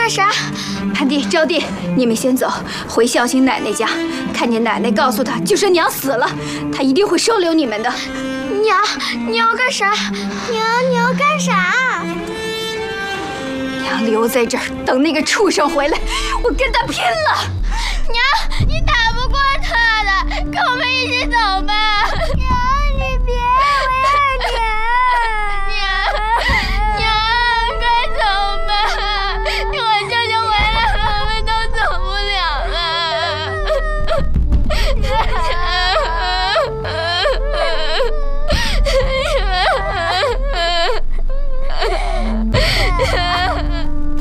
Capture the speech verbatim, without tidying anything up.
干啥？ 潘弟、招弟，你们先走，回孝兴奶奶家，看见奶奶告诉她，就说娘死了，她一定会收留你们的。 娘，你要干啥？娘，你要干啥？ 娘留在这儿等那个畜生回来，我跟他拼了！ 娘，